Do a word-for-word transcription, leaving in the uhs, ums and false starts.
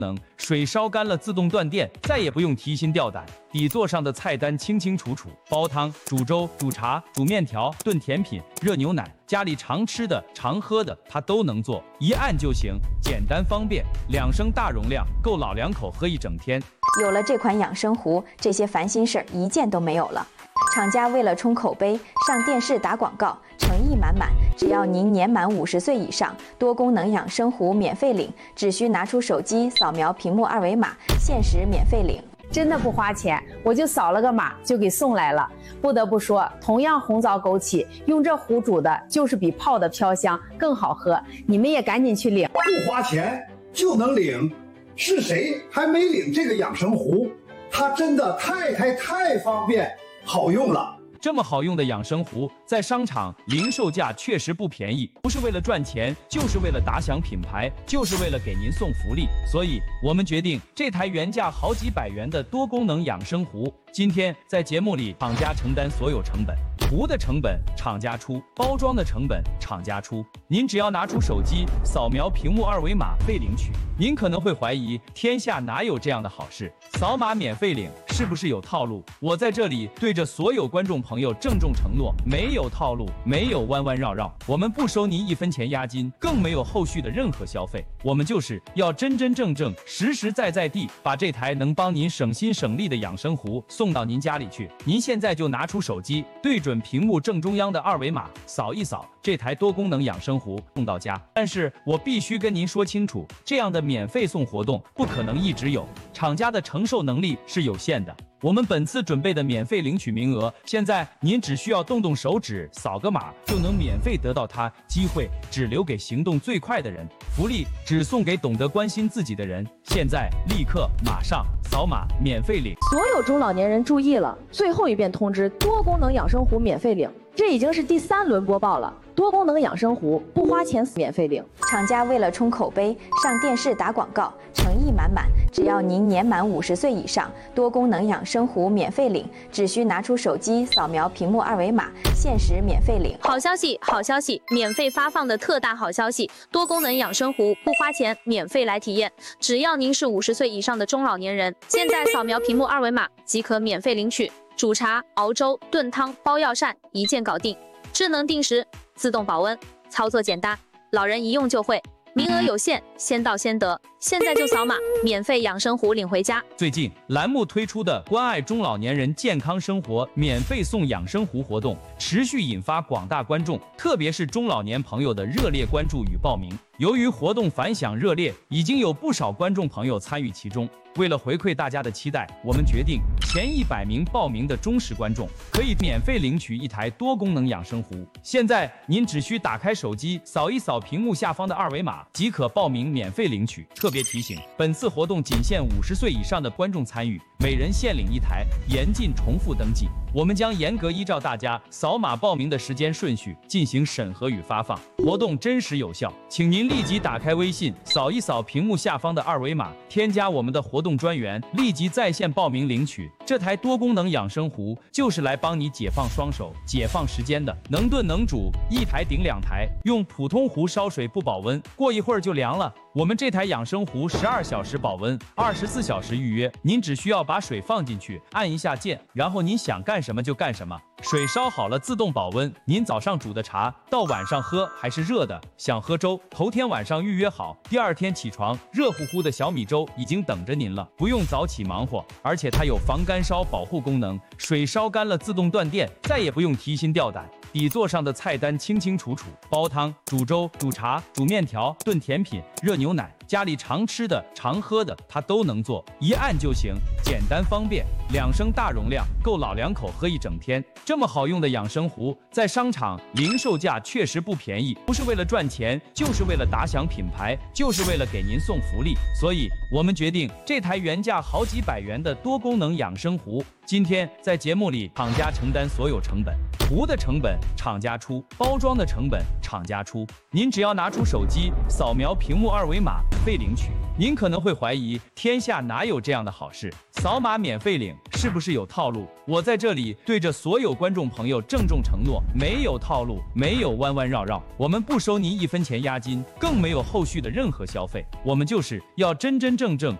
能水烧干了自动断电，再也不用提心吊胆。底座上的菜单清清楚楚，煲汤、煮粥、煮茶、煮面条、炖甜品、热牛奶，家里常吃的、常喝的，它都能做，一按就行，简单方便。两升大容量，够老两口喝一整天。 有了这款养生壶，这些烦心事儿一件都没有了。厂家为了冲口碑，上电视打广告，诚意满满。只要您年满五十岁以上，多功能养生壶免费领，只需拿出手机扫描屏幕二维码，限时免费领。 真的不花钱，我就扫了个码就给送来了。不得不说，同样红枣枸杞，用这壶煮的就是比泡的飘香更好喝。你们也赶紧去领， 不花钱就能领，是谁还没领这个养生壶？它真的太太太方便好用了。 这么好用的养生壶，在商场零售价确实不便宜，不是为了赚钱，就是为了打响品牌，就是为了给您送福利。所以我们决定，这台原价好几百元的多功能养生壶，今天在节目里厂家承担所有成本，壶的成本厂家出，包装的成本厂家出。您只要拿出手机扫描屏幕二维码费领取。您可能会怀疑，天下哪有这样的好事？扫码免费领是不是有套路？我在这里对着所有观众朋友郑重承诺，没有套路，没有弯弯绕绕，我们不收您一分钱押金，更没有后续的任何消费。我们就是要真真正正、实实在在地把这台能帮您省心省力的养生壶送到您家里去。您现在就拿出手机，对准屏幕正中央的二维码，扫一扫，这台多功能养生壶送到家。但是我必须跟您说清楚，这样的免费送活动不可能一直有，厂家的承受能力是有限的。我们本次准备的免费领取名额，现在您只需要动动手指，扫个码就能免费得到它，机会只留给行动最快的人，福利只送给懂得关心自己的人。现在立刻马上扫码免费领！ 所有中老年人注意了，最后一遍通知，多功能养生壶免费领。这已经是第三轮播报了，多功能养生壶不花钱免费领。 厂家为了冲口碑，上电视打广告，诚意满满。只要您年满五十岁以上，多功能养生壶免费领，只需拿出手机扫描屏幕二维码，限时免费领。 好消息，好消息！免费发放的特大好消息，多功能养生壶不花钱，免费来体验。只要您是五十岁以上的中老年人，现在扫描屏幕二维码即可免费领取。煮茶、熬粥、炖汤、包药膳，一键搞定。智能定时，自动保温，操作简单，老人一用就会。名额有限，先到先得，现在就扫码，免费养生壶领回家。 最近栏目推出的关爱中老年人健康生活免费送养生壶活动，持续引发广大观众，特别是中老年朋友的热烈关注与报名。由于活动反响热烈，已经有不少观众朋友参与其中。为了回馈大家的期待，我们决定前一百名报名的忠实观众可以免费领取一台多功能养生壶。现在您只需打开手机，扫一扫屏幕下方的二维码，即可报名免费领取。特别提醒，本次活动仅限五十岁以上的观众参与，每人限领一台，严禁重复登记。我们将严格依照大家扫码报名的时间顺序进行审核与发放，活动真实有效。请您立即打开微信，扫一扫屏幕下方的二维码，添加我们的活动专员，立即在线报名领取。这台多功能养生壶就是来帮你解放双手、解放时间的，能炖能煮，一台顶两台。用普通壶烧水不保温，过一会儿就凉了。我们这台养生壶十二小时保温，二十四小时预约。您只需要把水放进去，按一下键，然后您想干什么就干什么。水烧好了自动保温，您早上煮的茶到晚上喝还是热的。想喝粥，头天晚上预约好，第二天起床热乎乎的小米粥已经等着您了，不用早起忙活。而且它有防干烧保护功能，水烧干了自动断电，再也不用提心吊胆。底座上的菜单清清楚楚，煲汤、煮粥、煮茶、煮面条、炖甜品、热牛奶，家里常吃的、常喝的，它都能做，一按就行，简单方便。两升大容量，够老两口喝一整天。这么好用的养生壶，在商场零售价确实不便宜，不是为了赚钱，就是为了打响品牌，就是为了给您送福利。所以我们决定，这台原价好几百元的多功能养生壶，今天在节目里厂家承担所有成本。 壶的成本厂家出，包装的成本厂家出。您只要拿出手机，扫描屏幕二维码，免费领取。您可能会怀疑，天下哪有这样的好事？扫码免费领是不是有套路？我在这里对着所有观众朋友郑重承诺，没有套路，没有弯弯绕绕，我们不收您一分钱押金，更没有后续的任何消费。我们就是要真真正正